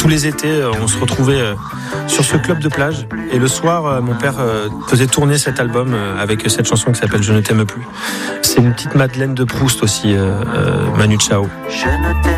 les étés, on se retrouvait sur ce club de plage. Et le soir, mon père faisait tourner cet album avec cette chanson qui s'appelle Je ne t'aime plus. C'est une petite Madeleine de Proust aussi, Manu Chao. Je ne t'aime